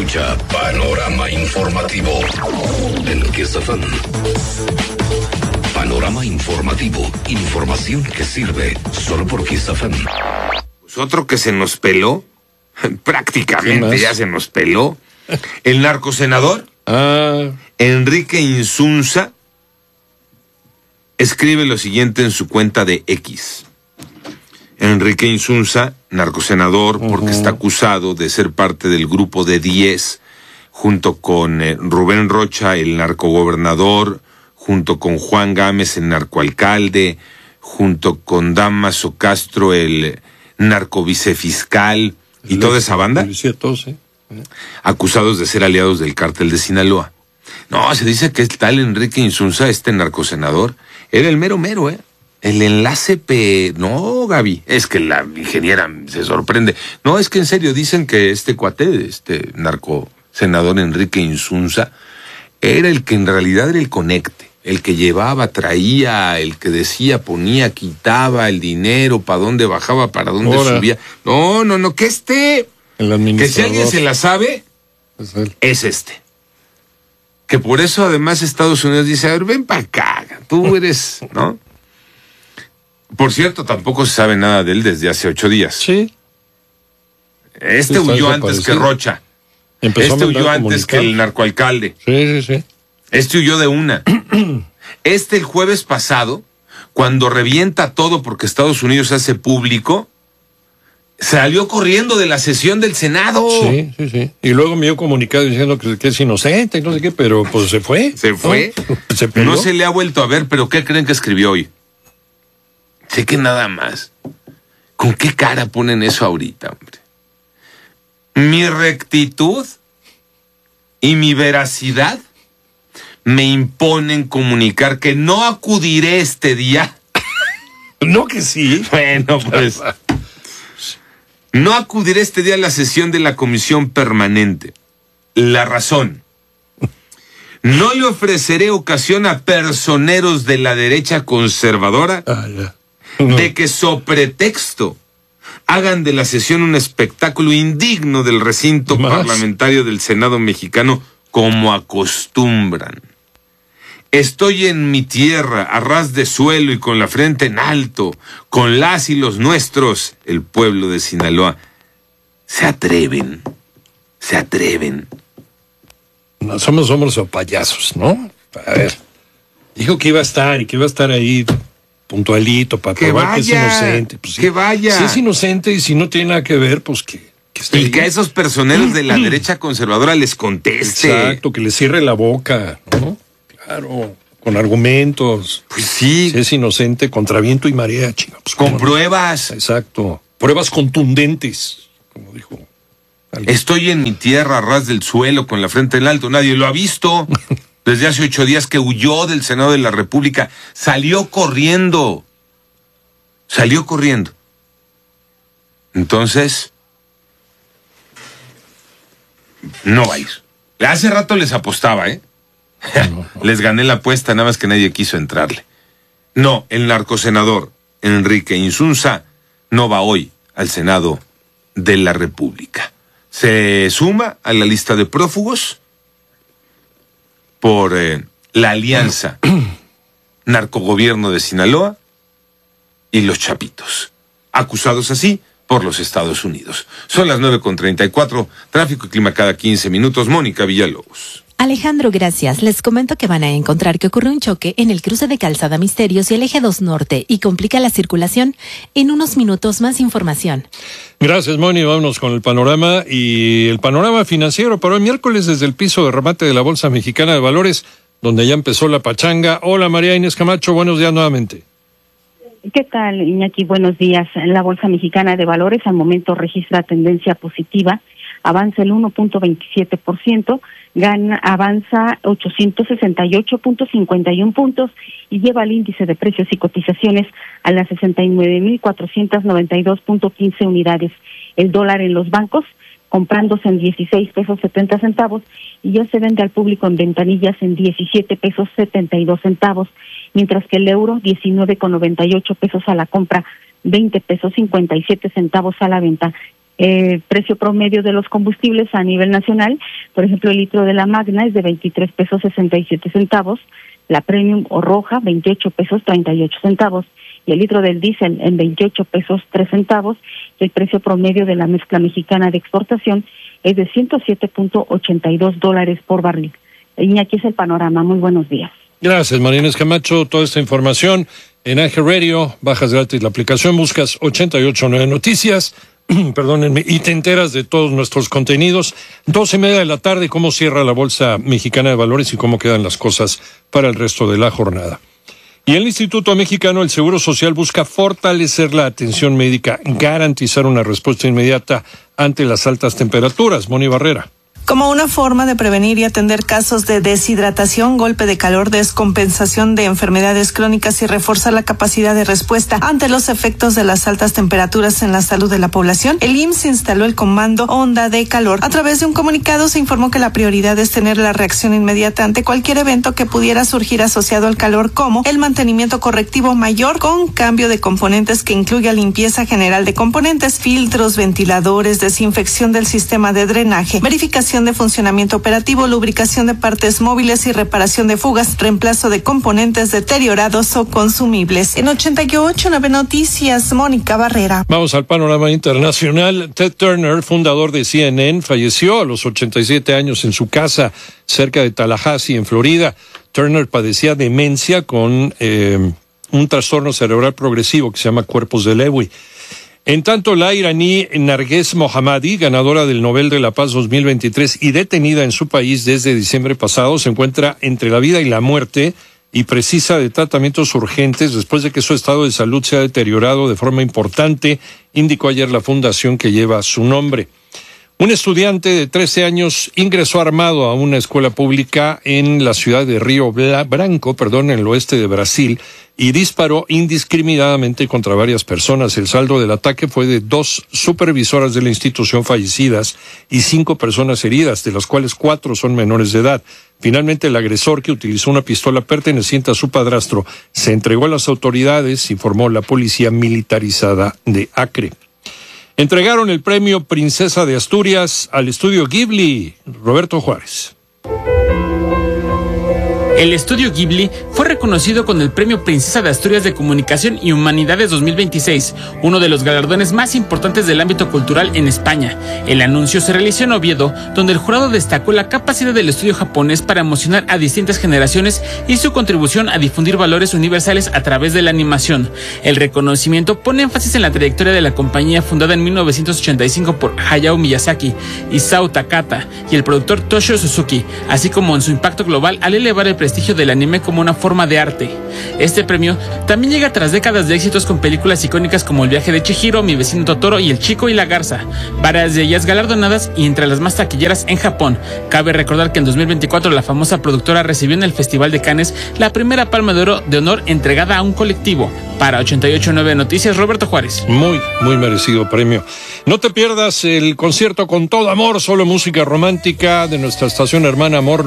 escucha Panorama Informativo en Kiss FM. Panorama Informativo, información que sirve solo por Kiss FM. Pues otro que se nos peló, prácticamente ya se nos peló, el narcosenador Enrique Insunza escribe lo siguiente en su cuenta de X. Enrique Insunza, narcosenador, porque está acusado de ser parte del grupo de 10, junto con Rubén Rocha, el narcogobernador, junto con Juan Gámez, el narcoalcalde, junto con Damaso Castro, el narcovicefiscal, y toda esa banda, acusados de ser aliados del cártel de Sinaloa. No, se dice que el tal Enrique Insunza, este narcosenador, era el mero mero, el enlace No, Gaby, es que la ingeniera se sorprende. No, es que en serio, dicen que este cuate, este narcosenador Enrique Insunza, era el que en realidad era el conecte, el que llevaba, traía, el que decía, ponía, quitaba el dinero, para dónde bajaba, para dónde subía. No, que que si alguien se la sabe, es este. Que por eso además Estados Unidos dice, a ver, ven para acá, tú eres, ¿no? Por cierto, tampoco se sabe nada de él desde hace 8 días. Sí. Huyó antes que Rocha. Huyó antes que el narcoalcalde. Sí. Huyó de una. El jueves pasado, cuando revienta todo porque Estados Unidos hace público, salió corriendo de la sesión del Senado. Sí. Y luego me dio comunicado diciendo que es inocente y no sé qué, pero pues se fue. Se fue. No se le ha vuelto a ver, pero ¿qué creen que escribió hoy? Sé que nada más. ¿Con qué cara ponen eso ahorita, hombre? Mi rectitud y mi veracidad me imponen comunicar que no acudiré este día. No que sí. Bueno, pues. No acudiré este día a la sesión de la comisión permanente. La razón. No le ofreceré ocasión a personeros de la derecha conservadora de que sobre pretexto hagan de la sesión un espectáculo indigno del recinto parlamentario del Senado mexicano, como acostumbran. Estoy en mi tierra, a ras de suelo y con la frente en alto, con las y los nuestros, el pueblo de Sinaloa. Se atreven. No, somos payasos, ¿no? A ver, dijo que iba a estar y que iba a estar ahí puntualito para probar que es inocente. Pues, sí, que vaya. Si es inocente y si no tiene nada que ver, pues que esté y ahí. Que a esos personeros de la derecha conservadora les conteste. Exacto, que les cierre la boca, ¿no? Claro, con argumentos. Pues sí. Si es inocente, contra viento y marea, chinga. Pues, con pruebas. Exacto. Pruebas contundentes, como dijo. Estoy en mi tierra, a ras del suelo, con la frente en alto. Nadie lo ha visto. Desde hace 8 días que huyó del Senado de la República. Salió corriendo. Entonces, no va a ir. Hace rato les apostaba, Les gané la apuesta, nada más que nadie quiso entrarle. No, el narcosenador Enrique Insunza no va hoy al Senado de la República. Se suma a la lista de prófugos por la alianza narcogobierno de Sinaloa y los Chapitos, acusados así por los Estados Unidos. Son las 9:34, tráfico y clima cada 15 minutos. Mónica Villalobos. Alejandro, gracias. Les comento que van a encontrar que ocurre un choque en el cruce de Calzada Misterios y el Eje 2 Norte y complica la circulación. En unos minutos más información. Gracias, Moni. Vámonos con el panorama y el panorama financiero para hoy miércoles desde el piso de remate de la Bolsa Mexicana de Valores, donde ya empezó la pachanga. Hola, María Inés Camacho. Buenos días nuevamente. ¿Qué tal, Iñaki? Buenos días. La Bolsa Mexicana de Valores al momento registra tendencia positiva. Avanza el 1.27%, avanza 868.51 puntos y lleva el índice de precios y cotizaciones a las 69.492.15 unidades. El dólar en los bancos comprándose en 16 pesos 70 centavos y ya se vende al público en ventanillas en 17 pesos 72 centavos, mientras que el euro 19,98 pesos a la compra, 20 pesos 57 centavos a la venta. Precio promedio de los combustibles a nivel nacional, por ejemplo, el litro de la Magna es de 23 pesos 67 centavos, la Premium o Roja 28 pesos 38 centavos y el litro del diésel en 28 pesos 3 centavos. Y el precio promedio de la mezcla mexicana de exportación es de $107.82 por barril. Iñaki, es el panorama. Muy buenos días. Gracias, María Inés Camacho. Toda esta información en AG Radio, bajas gratis la aplicación, buscas 889 Noticias, perdónenme, y te enteras de todos nuestros contenidos. 12:30 de la tarde, cómo cierra la Bolsa Mexicana de Valores y cómo quedan las cosas para el resto de la jornada. Y el Instituto Mexicano del Seguro Social busca fortalecer la atención médica, garantizar una respuesta inmediata ante las altas temperaturas. Moni Barrera. Como una forma de prevenir y atender casos de deshidratación, golpe de calor, descompensación de enfermedades crónicas y reforzar la capacidad de respuesta ante los efectos de las altas temperaturas en la salud de la población, el IMSS instaló el comando Onda de Calor. A través de un comunicado se informó que la prioridad es tener la reacción inmediata ante cualquier evento que pudiera surgir asociado al calor, como el mantenimiento correctivo mayor con cambio de componentes que incluya limpieza general de componentes, filtros, ventiladores, desinfección del sistema de drenaje, verificación de funcionamiento operativo, lubricación de partes móviles y reparación de fugas, reemplazo de componentes deteriorados o consumibles. En 88.9 Noticias, Mónica Barrera. Vamos al panorama internacional. Ted Turner, fundador de CNN, falleció a los 87 años en su casa cerca de Tallahassee, en Florida. Turner padecía demencia con un trastorno cerebral progresivo que se llama cuerpos de Lewy. En tanto, la iraní Narges Mohammadi, ganadora del Nobel de la Paz 2023 y detenida en su país desde diciembre pasado, se encuentra entre la vida y la muerte y precisa de tratamientos urgentes después de que su estado de salud se ha deteriorado de forma importante, indicó ayer la fundación que lleva su nombre. Un estudiante de 13 años ingresó armado a una escuela pública en la ciudad de Río Branco, en el oeste de Brasil, y disparó indiscriminadamente contra varias personas. El saldo del ataque fue de 2 supervisoras de la institución fallecidas y 5 personas heridas, de las cuales 4 son menores de edad. Finalmente, el agresor, que utilizó una pistola perteneciente a su padrastro, se entregó a las autoridades, informó la policía militarizada de Acre. Entregaron el premio Princesa de Asturias al estudio Ghibli. Roberto Juárez. El estudio Ghibli fue reconocido con el Premio Princesa de Asturias de Comunicación y Humanidades 2026, uno de los galardones más importantes del ámbito cultural en España. El anuncio se realizó en Oviedo, donde el jurado destacó la capacidad del estudio japonés para emocionar a distintas generaciones y su contribución a difundir valores universales a través de la animación. El reconocimiento pone énfasis en la trayectoria de la compañía, fundada en 1985 por Hayao Miyazaki, Isao Takata y el productor Toshio Suzuki, así como en su impacto global al elevar el prestigio del anime como una forma de arte. Este premio también llega tras décadas de éxitos con películas icónicas como El viaje de Chihiro, Mi vecino Totoro y El chico y la garza, varias de ellas galardonadas y entre las más taquilleras en Japón. Cabe recordar que en 2024 la famosa productora recibió en el Festival de Cannes la primera Palma de Oro de honor entregada a un colectivo. Para 88.9 Noticias, Roberto Juárez. Muy merecido premio. No te pierdas el concierto Con Todo Amor, solo música romántica, de nuestra estación hermana Amor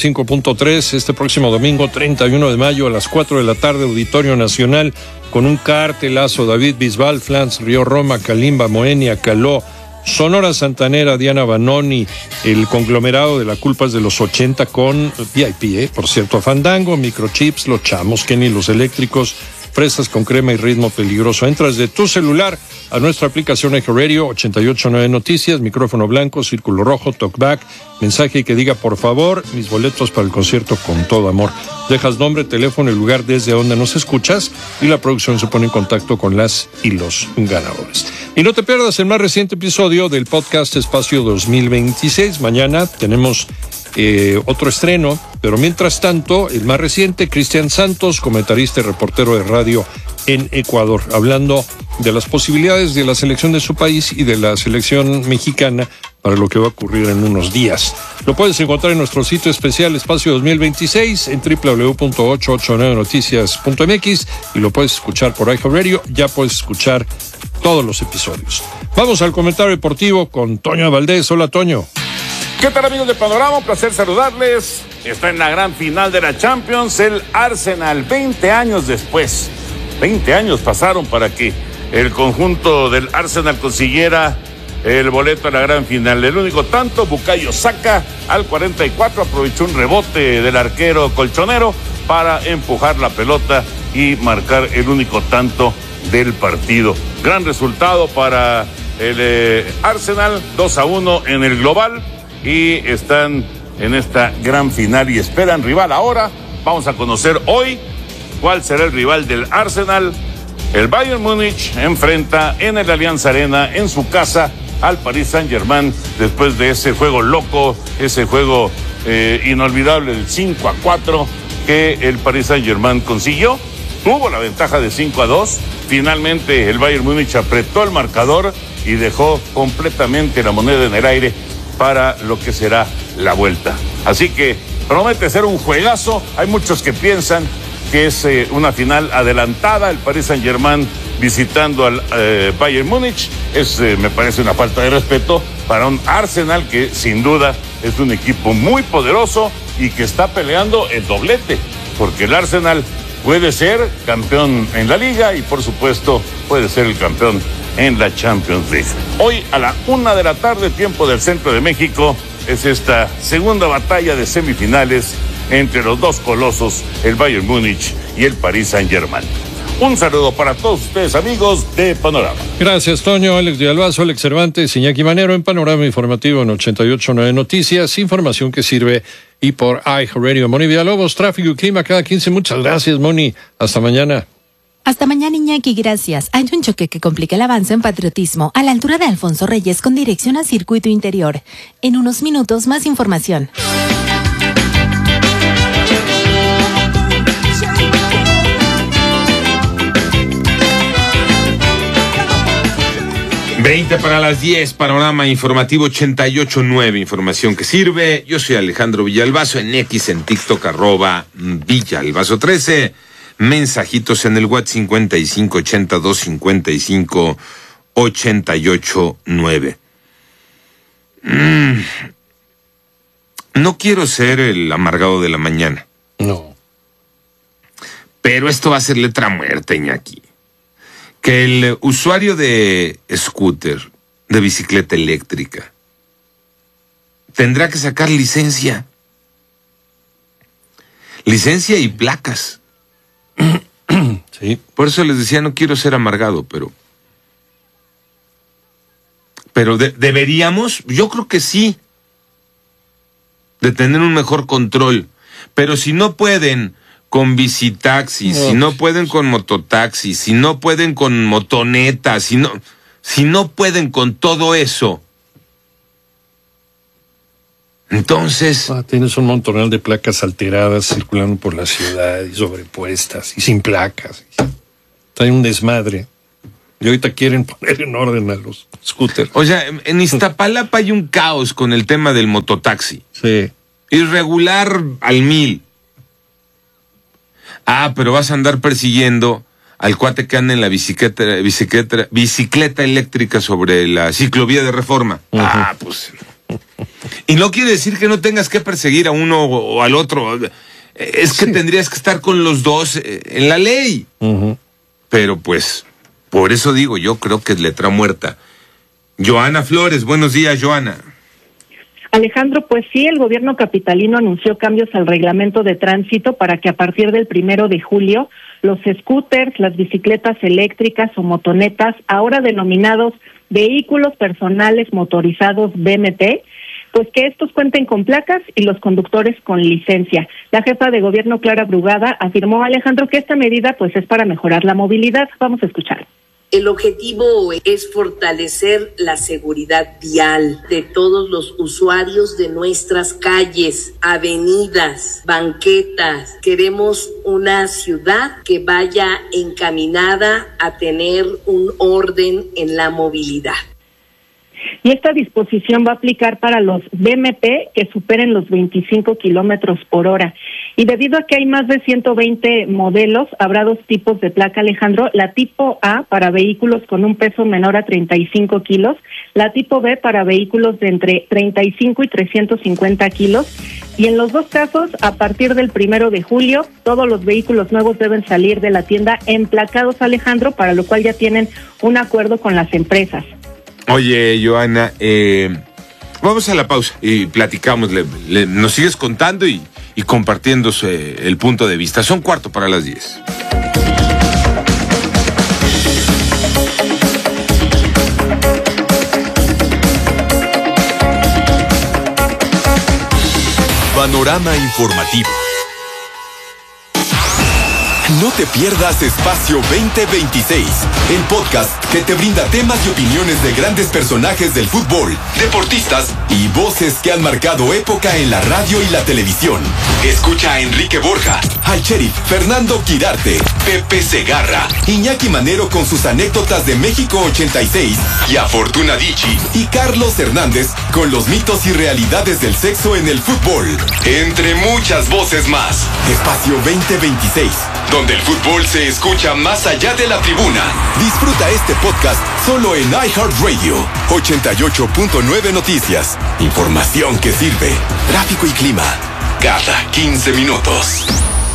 95.3, este próximo domingo 31 de mayo a las 4 de la tarde, Auditorio Nacional, con un cartelazo: David Bisbal, Flans, Río Roma, Kalimba, Moenia, Caló, Sonora Santanera, Diana Banoni, el conglomerado de La Culpa es de los 80 con VIP, por cierto, Fandango, Microchips, Los Chamos, Kenny, Los Eléctricos, Fresas con crema y ritmo peligroso. Entras de tu celular a nuestra aplicación Eje Radio, 88.9 Noticias, micrófono blanco, círculo rojo, talkback, mensaje que diga: por favor, mis boletos para el concierto Con Todo Amor. Dejas nombre, teléfono y lugar desde donde nos escuchas y la producción se pone en contacto con las y los ganadores. Y no te pierdas el más reciente episodio del podcast Espacio 2026. Mañana tenemos otro estreno, pero mientras tanto, el más reciente, Cristian Santos, comentarista y reportero de radio en Ecuador, hablando de las posibilidades de la selección de su país y de la selección mexicana para lo que va a ocurrir en unos días. Lo puedes encontrar en nuestro sitio especial Espacio 2026 en www.889noticias.mx y lo puedes escuchar por iHeartRadio. Ya puedes escuchar todos los episodios. Vamos al comentario deportivo con Toño Valdés. Hola, Toño. ¿Qué tal, amigos de Panorama? Un placer saludarles. Está en la gran final de la Champions el Arsenal, 20 años después. 20 años pasaron para que el conjunto del Arsenal consiguiera el boleto a la gran final. El único tanto, Bukayo Saka al 44 aprovechó un rebote del arquero colchonero para empujar la pelota y marcar el único tanto del partido. Gran resultado para el Arsenal, 2-1 en el global, y están en esta gran final y esperan rival. Ahora vamos a conocer hoy cuál será el rival del Arsenal. El Bayern Múnich enfrenta en el Allianz Arena, en su casa, al Paris Saint-Germain, después de ese juego loco, ese juego inolvidable del 5-4 que el Paris Saint-Germain consiguió. Tuvo la ventaja de 5-2. Finalmente el Bayern Múnich apretó el marcador y dejó completamente la moneda en el aire para lo que será la vuelta. Así que promete ser un juegazo. Hay muchos que piensan que es una final adelantada, el Paris Saint-Germain visitando al Bayern Múnich. Me parece una falta de respeto para un Arsenal que sin duda es un equipo muy poderoso y que está peleando el doblete, porque el Arsenal puede ser campeón en la Liga y por supuesto puede ser el campeón en la Champions League. Hoy a la 1 de la tarde, tiempo del centro de México, es esta segunda batalla de semifinales entre los dos colosos, el Bayern Múnich y el Paris Saint-Germain. Un saludo para todos ustedes, amigos de Panorama. Gracias, Toño, Alex de Albazo, Alex Cervantes, Iñaki Manero en Panorama Informativo en 88.9 Noticias, información que sirve, y por iHeartRadio. Moni Villalobos, tráfico y clima cada 15. Muchas gracias, Moni. Hasta mañana. Hasta mañana, Iñaki, gracias. Hay un choque que complica el avance en Patriotismo a la altura de Alfonso Reyes con dirección a Circuito Interior. En unos minutos, más información. Veinte para las 10, Panorama Informativo 88.9, información que sirve. Yo soy Alejandro Villalbazo, en X, en TikTok, @Villalbazo13. Mensajitos en el WhatsApp 55825588.9. No quiero ser el amargado de la mañana. No. Pero esto va a ser letra muerta, Iñaki. Que el usuario de scooter, de bicicleta eléctrica, tendrá que sacar licencia. Licencia y placas. Sí. Por eso les decía, no quiero ser amargado, pero deberíamos, yo creo que sí, de tener un mejor control. Pero si no pueden con bicitaxis, si no pueden con mototaxis, si no pueden con motonetas, si no pueden con todo eso, entonces... Tienes un montonal de placas alteradas circulando por la ciudad y sobrepuestas y sin placas. Hay un desmadre. Y ahorita quieren poner en orden a los scooters. O sea, en Iztapalapa hay un caos con el tema del mototaxi. Sí. Irregular al 1000. Pero vas a andar persiguiendo al cuate que anda en la bicicleta eléctrica sobre la ciclovía de Reforma. Pues... Y no quiere decir que no tengas que perseguir a uno o al otro. Es que tendrías que estar con los dos en la ley. Pero pues, por eso digo, yo creo que es letra muerta. Joana Flores, buenos días, Joana. Alejandro, pues sí, el gobierno capitalino anunció cambios al reglamento de tránsito para que a partir del 1 de julio los scooters, las bicicletas eléctricas o motonetas, ahora denominados vehículos personales motorizados BMT, pues que estos cuenten con placas y los conductores con licencia. La jefa de gobierno, Clara Brugada, afirmó, Alejandro, que esta medida pues es para mejorar la movilidad. Vamos a escuchar. El objetivo es fortalecer la seguridad vial de todos los usuarios de nuestras calles, avenidas, banquetas. Queremos una ciudad que vaya encaminada a tener un orden en la movilidad. Y esta disposición va a aplicar para los BMP que superen los 25 kilómetros por hora. Y debido a que hay más de 120 modelos, habrá dos tipos de placa, Alejandro. La tipo A para vehículos con un peso menor a 35 kilos. La tipo B para vehículos de entre 35 y 350 kilos. Y en los dos casos, a partir del 1 de julio, todos los vehículos nuevos deben salir de la tienda emplacados, Alejandro, para lo cual ya tienen un acuerdo con las empresas. Oye, Joana, vamos a la pausa y platicamos. Nos sigues contando y compartiéndose el punto de vista. Son 9:45. Panorama informativo. No te pierdas Espacio 2026, el podcast que te brinda temas y opiniones de grandes personajes del fútbol, deportistas y voces que han marcado época en la radio y la televisión. Escucha a Enrique Borja, al sheriff Fernando Quirarte, Pepe Segarra, Iñaki Manero con sus anécdotas de México 86 y a Fortuna Dicci y Carlos Hernández con los mitos y realidades del sexo en el fútbol, entre muchas voces más. Espacio 2026, donde el fútbol se escucha más allá de la tribuna. Disfruta este podcast solo en iHeartRadio. 88.9 Noticias. Información que sirve. Tráfico y clima. Cada 15 minutos.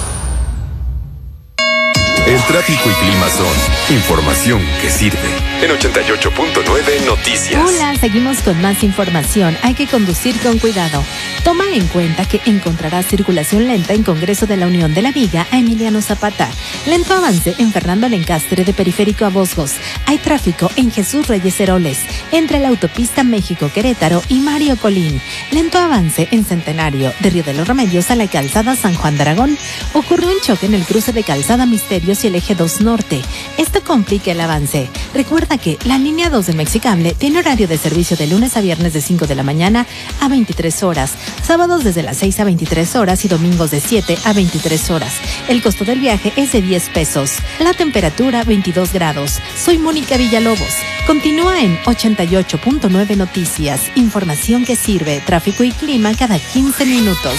El tráfico y clima son información que sirve. En 88.9 Noticias. Hola, seguimos con más información. Hay que conducir con cuidado. Toma en cuenta que encontrarás circulación lenta en Congreso de la Unión de la Viga a Emiliano Zapata. Lento avance en Fernando Lencastre de Periférico a Bosgos. Hay tráfico en Jesús Reyes Heroles, entre la autopista México-Querétaro y Mario Colín. Lento avance en Centenario, de Río de los Remedios a la calzada San Juan de Aragón. Ocurrió un choque en el cruce de Calzada Misterios y el eje 2 Norte. Esto complica el avance. Recuerda que la línea 2 de Mexicable tiene horario de servicio de lunes a viernes de 5 de la mañana a 23 horas, sábados desde las 6 a 23 horas y domingos de 7 a 23 horas. El costo del viaje es de 10 pesos. La temperatura 22 grados. Soy Mónica Villalobos. Continúa en 88.9 Noticias. Información que sirve. Tráfico y clima cada 15 minutos.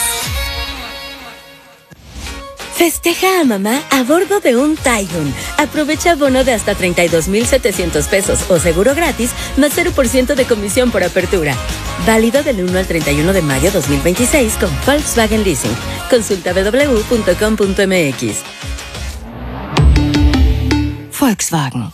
Festeja a mamá a bordo de un Taigun. Aprovecha bono de hasta 32,700 pesos o seguro gratis más 0% de comisión por apertura. Válido del 1 al 31 de mayo 2026 con Volkswagen Leasing. Consulta www.com.mx. Volkswagen.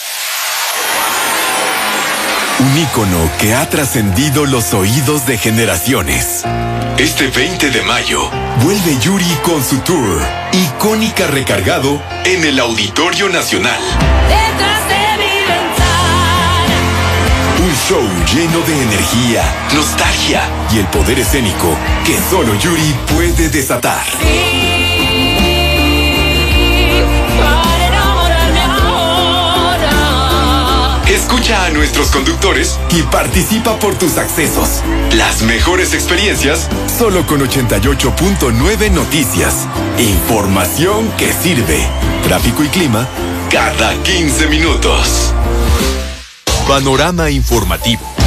Un ícono que ha trascendido los oídos de generaciones. Este 20 de mayo, vuelve Yuri con su tour, Icónica Recargado, en el Auditorio Nacional. Detrás de mi ventana. Un show lleno de energía, nostalgia y el poder escénico que solo Yuri puede desatar. Escucha a nuestros conductores y participa por tus accesos. Las mejores experiencias solo con 88.9 Noticias. Información que sirve. Tráfico y clima cada 15 minutos. Panorama informativo.